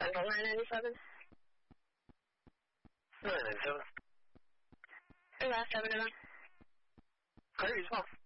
Central 997. 997. Your last 7 and on. Great, as well.